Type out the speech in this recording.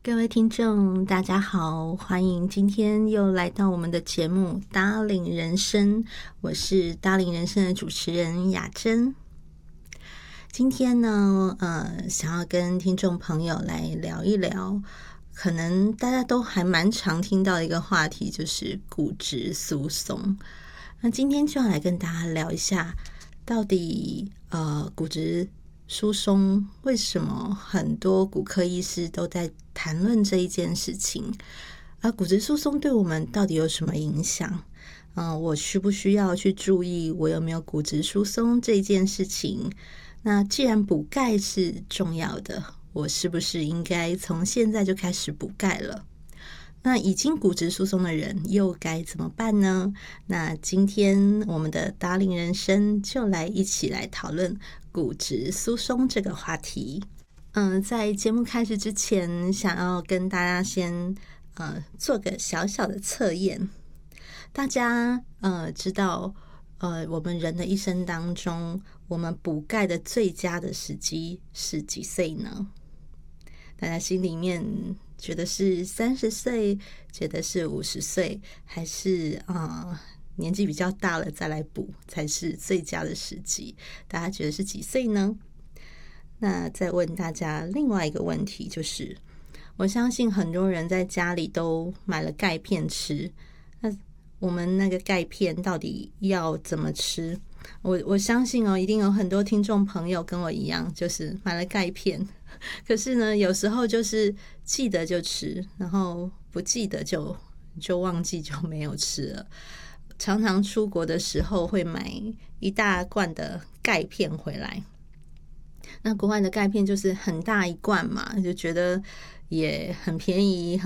各位听众大家好，欢迎今天又来到我们的节目搭领人生，我是搭领人生的主持人雅珍。今天呢想要跟听众朋友来聊一聊，可能大家都还蛮常听到的一个话题，就是骨质疏松。那今天就要来跟大家聊一下，到底骨质疏松为什么很多骨科医师都在谈论这一件事情，而骨质疏松对我们到底有什么影响？我需不需要去注意我有没有骨质疏松这件事情？那既然补钙是重要的，我是不是应该从现在就开始补钙了？那已经骨质疏松的人又该怎么办呢？那今天我们的搭领人生就来一起来讨论骨质疏松这个话题。在节目开始之前，想要跟大家先做个小小的测验。大家知道我们人的一生当中，我们补钙的最佳的时机是几岁呢？大家心里面觉得是30岁，觉得是50岁，还是年纪比较大了再来补才是最佳的时机？大家觉得是几岁呢？那再问大家另外一个问题，就是我相信很多人在家里都买了钙片吃，那我们那个钙片到底要怎么吃？我相信一定有很多听众朋友跟我一样，就是买了钙片，可是呢有时候就是记得就吃，然后不记得就忘记就没有吃了。常常出国的时候会买一大罐的钙片回来，那国外的钙片就是很大一罐嘛，就觉得也很便宜